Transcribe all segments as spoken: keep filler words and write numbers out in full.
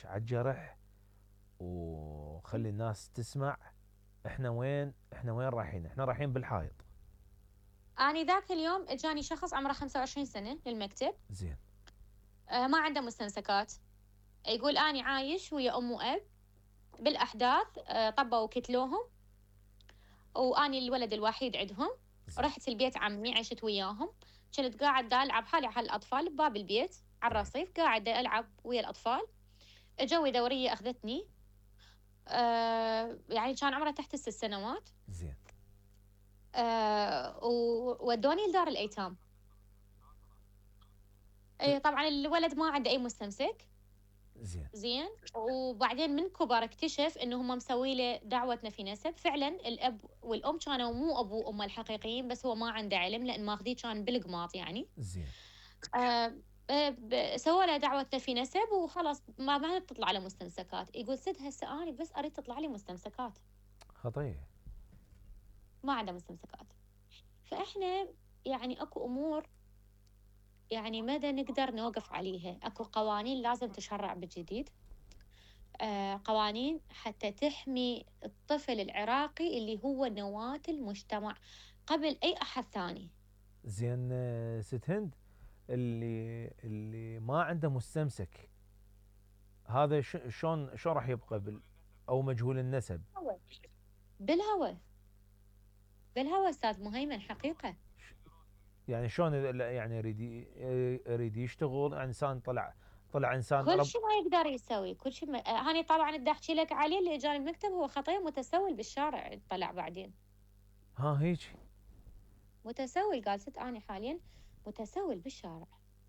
دش على الجرح وخلي الناس تسمع. احنا وين احنا وين رايحين؟ احنا رايحين بالحائط. أنا ذاك اليوم إجاني شخص عمره خمسة وعشرين سنة للمكتب. زين. آه ما عنده مستمسكات. يقول أني عايش ويا أم وأب بالأحداث، آه طبوا وكتلوهم، وأني الولد الوحيد عندهم. زين. رحت البيت عمي عشت وياهم. كنت قاعد ألعب حالي على الأطفال بباب البيت على طيب. الرصيف، قاعدة ألعب ويا الأطفال. جوي دورية أخذتني. آه يعني كان عمره تحت الست سنوات. زين. آه وودوني لدار الأيتام. ت- إيه طبعا الولد ما عنده أي مستمسك. زين. زين. وبعدين من كبر اكتشف انه هم مسوي له دعوة نفي نسب. فعلا الاب والام كانوا مو ابو وام الحقيقيين، بس هو ما عنده علم لان ماخذيه كان بالقماط يعني. زين. آه آه، ب- سووا له دعوة نفي نسب وخلاص ما ما تطلع له مستمسكات. يقول سد هسه انا بس اريد تطلع لي مستمسكات. خطيه. ما عنده مستمسكات. فاحنا يعني اكو امور يعني مدى نقدر نوقف عليها. اكو قوانين لازم تشرع بالجديد. آه، قوانين حتى تحمي الطفل العراقي اللي هو نواة المجتمع قبل أي أحد ثاني. زين. آه، ست هند، اللي اللي ما عنده مستمسك هذا ش- شلون شلون راح يبقى بال او مجهول النسب؟ هو بالهوى. بالهوى أستاذ مهيمن حقيقة. ش- يعني شلون إذا- لا، يعني يريد ي- يريد يشتغل انسان، طلع طلع انسان كل رب. شيء ما يقدر يسوي كل شيء ما... آه، هاني طبعا بدي أحكي لك عليه اللي إجاني المكتب. هو خطية متسول بالشارع طلع بعدين. ها هيك. متسول قال ست أنا حاليا متسول بالشارع.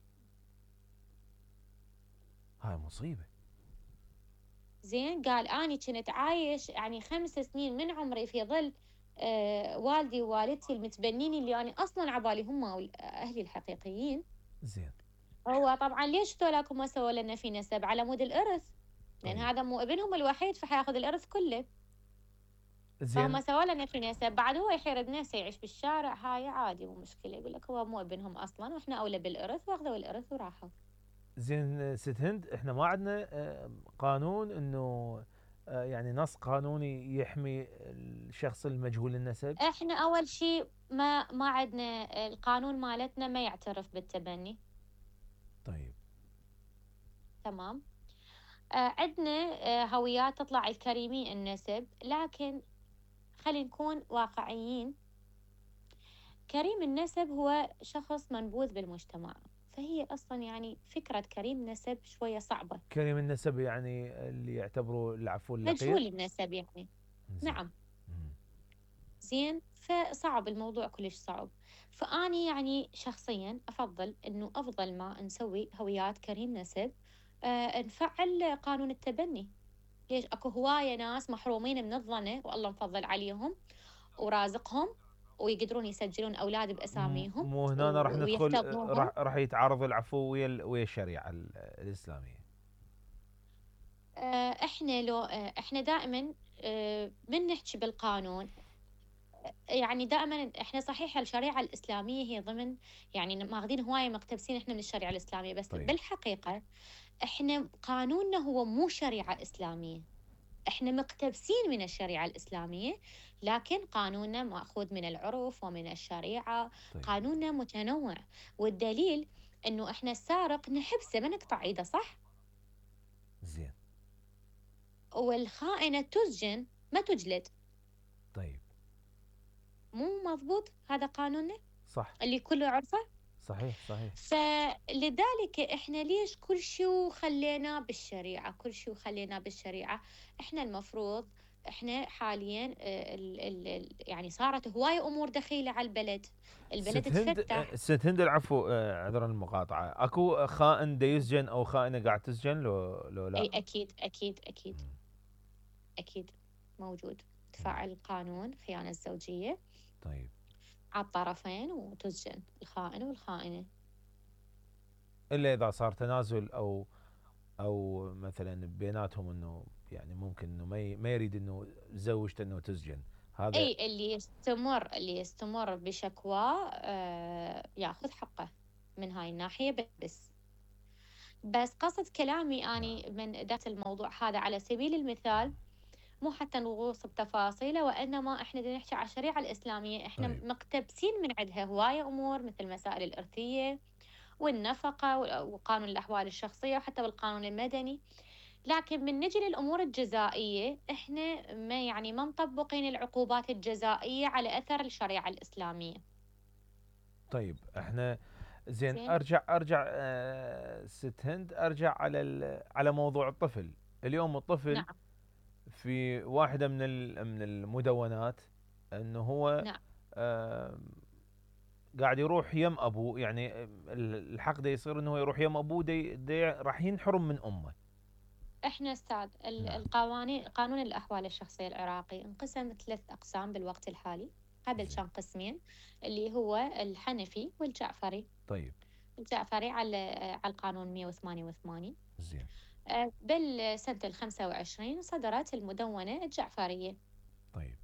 هاي مصيبه. زين. قال أني كنت عايش يعني خمس سنين من عمري في ظل آه والدي ووالدتي المتبنين اللي أنا أصلا عبالي هم وال- أهلي الحقيقيين. زين. هو طبعا ليش ذولاكم ما سووا لنا في نسب على مود الإرث؟ لأن طيب. هذا مو ابنهم الوحيد فحياخذ الإرث كله. فهم زين. سووا لنا في نسب. بعد هو يحير بنفسه يعيش بالشارع هاي عادي مو مشكلة. يقول لك هو مو ابنهم أصلا وإحنا أولى بالإرث، وأخذوا الإرث وراحوا. زين ست هند، احنا ما عندنا آه، قانون انه آه، يعني نص قانوني يحمي الشخص المجهول النسب؟ إحنا أول شيء ما ما عندنا القانون مالتنا ما يعترف بالتبني. طيب. تمام. آه، عندنا آه، هويات تطلع الكريمي النسب، لكن خلينا نكون واقعيين. كريم النسب هو شخص منبوذ بالمجتمع. فهي أصلا يعني فكرة كريم نسب شوية صعبة. كريم النسب يعني اللي يعتبروا العفو اللقيط. مجهول النسب يعني. زين. نعم. مم. زين. فصعب الموضوع كلش صعب. فأني يعني شخصيا أفضل أنه أفضل ما نسوي هويات كريم نسب، آه نفعل قانون التبني. ليش اكو هواية ناس محرومين من الظنة والله مفضل عليهم ورازقهم، ويقدرون يسجلون أولاد م- بأساميهم مو هنا راح و- ندخل آه، راح ويحتضنوهم. راح يتعارض العفو ويا ال- ويا الشريعه ال- الاسلاميه. آه، احنا لو آه، احنا دائما آه، من نحكي بالقانون. يعني دائما احنا صحيح الشريعة الإسلامية هي ضمن، يعني ماخذين هواية مقتبسين احنا من الشريعة الإسلامية، بس طيب. بالحقيقة احنا قانوننا هو مو شريعة إسلامية. احنا مقتبسين من الشريعة الإسلامية، لكن قانوننا مأخوذ من العرف ومن الشريعة. طيب. قانوننا متنوع. والدليل انه احنا السارق نحبسه ما نقطع ايده، صح؟ زين. والخائنة تسجن ما تجلد. طيب. مو مضبوط هذا قانوننا صح. اللي كله عرفه. صحيح. صحيح. فلذلك احنا ليش كل شيء خليناه بالشريعة؟ كل شيء خليناه بالشريعة. احنا المفروض احنا حاليا آه، ال ال ال يعني صارت هواية امور دخيلة على البلد. البلد ست هند آه، تفتح. ست هند العفو، آه، عذرا المقاطعه، اكو خائن دا يسجن او خائنه قاعد تسجن لو لو لا؟ اي اكيد اكيد اكيد. مم. اكيد موجود. مم. تفعل القانون خيانة الزوجية طيب. على الطرفين وتسجن الخائن والخائنة. الا اذا صار تنازل او او مثلا بيناتهم انه يعني ممكن انه ما ي- ما يريد انه زوجته انه تسجن هذا. اي اللي يستمر اللي يستمر بشكواه آه ياخذ حقه من هاي الناحية بس. بس قصد كلامي نعم. أني من ذات الموضوع هذا على سبيل المثال، مو حتى نغوص بتفاصيله، وإنما إحنا بدنا نحكي على الشريعة الإسلامية، إحنا طيب. مقتبسين من عندها هواية أمور مثل مسائل الإرثية والنفقة و- وقانون الأحوال الشخصية وحتى بالقانون المدني. لكن من نجي للأمور الجزائية، إحنا ما يعني ما مطبقين العقوبات الجزائية على أثر الشريعة الإسلامية. طيب احنا زين، زين. ارجع ارجع آه، ست هند، ارجع على ال- على موضوع الطفل. اليوم الطفل نعم. في واحدة من ال- من المدونات انه هو نعم. آه، قاعد يروح يم ابوه، يعني ال- الحق ده يصير انه هو يروح يم ابوه، دي دي راح ينحرم من امه. إحنا أستاذ ال- نعم. القوانين، قانون الأحوال الشخصية العراقي انقسم ثلاث أقسام بالوقت الحالي. قبل زين. كان قسمين، اللي هو الحنفي والجعفري. طيب. الجعفري على على القانون مئة وثمانية وثمانين. زين. آه، بالسنة الخمسة وعشرين صدرت المدونة الجعفرية. طيب.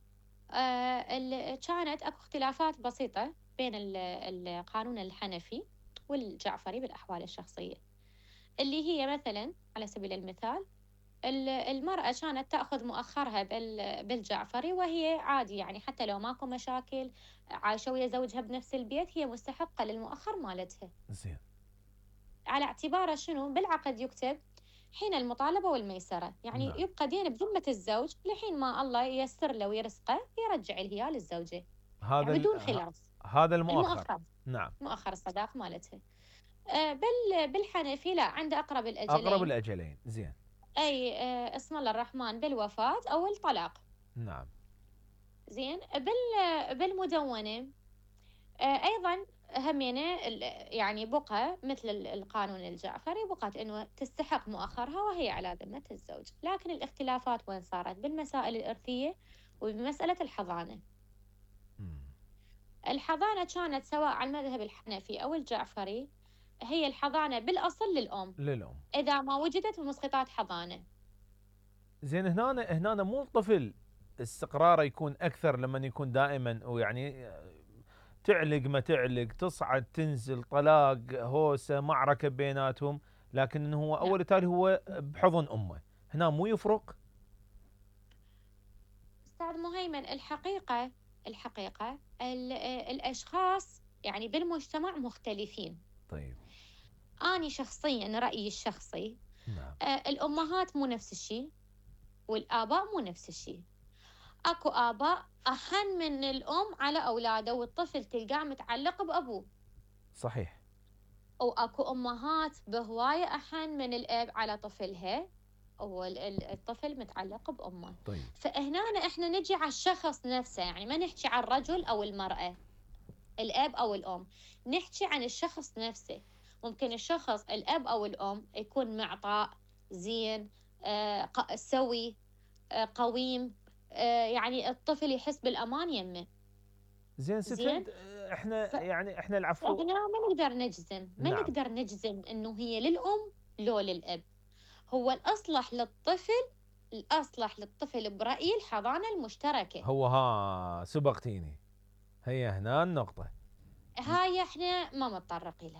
آه، ال- كانت أكو اختلافات بسيطة بين ال- القانون الحنفي والجعفري بالأحوال الشخصية، اللي هي مثلا على سبيل المثال، ال- المرأة كانت تأخذ مؤخرها بال- بالجعفري، وهي عادي يعني حتى لو ماكو مشاكل، عايشة ويا زوجها بنفس البيت، هي مستحقة للمؤخر مالتها. زين. على اعتباره شنو بالعقد يكتب حين المطالبة والميسرة، يعني نعم. يبقى دين بذمة الزوج لحين ما الله ييسر له ويرزقه يرجع الهيال للزوجة، هذا يعني ال... بدون ه- خلاف. هذا المؤخر. المؤخر، نعم. مؤخر الصداق مالتها. آه، بال بالحنفي لا، عند أقرب اقرب الأجلين، الاجلين. زين. أي آه، اسم الله الرحمن، بالوفاة أو الطلاق. نعم. زين. بال بالمدونة آه، أيضا همينة ال- يعني بقى مثل ال- القانون الجعفري، بقت أنه تستحق مؤخرها وهي على ذمة الزوج، لكن الاختلافات وين صارت؟ بالمسائل الإرثية وبمسألة الحضانة. مم. الحضانة كانت سواء على المذهب الحنفي أو الجعفري، هي الحضانة بالأصل للأم، للام. إذا ما وجدت مسقطات حضانة. زين، هنا هنا مو الطفل استقراره يكون اكثر لما يكون دائما، ويعني تعلق ما تعلق، تصعد تنزل، طلاق، هوسه، معركه بيناتهم، لكن انه هو نعم. اول تالي هو بحضن امه، هنا مو يفرق؟ أستاذ مهيمن، الحقيقة الحقيقة ال- الأشخاص يعني بالمجتمع مختلفين. طيب. أنا شخصيا رأيي الشخصي، نعم. آه، الأمهات مو نفس الشيء والآباء مو نفس الشيء. أكو آباء أحن من الأم على أولاده، والطفل تلقاه متعلق بأبوه. صحيح. وأكو أمهات بهواية أحن من الأب على طفلها، والطفل متعلق بأمه. طيب. فهنا إحنا نجي على الشخص نفسه، يعني ما نحكي عن الرجل أو المرأة، الأب أو الأم، نحكي عن الشخص نفسه. ممكن الشخص الأب أو الأم يكون معطاء، زين، آه، ق- سوي، آه، قويم، آه، يعني الطفل يحس بالأمان يمه. زين ست زين. هند، احنا يعني احنا العفو. فهنا ما نقدر نجزم ما نعم. نقدر نجزم إنه هي للأم لو للأب. هو الأصلح للطفل، الأصلح للطفل برأيي الحضانة المشتركة. هو ها سبقتيني، هي هنا النقطة. هاي احنا ما متطرقين لها.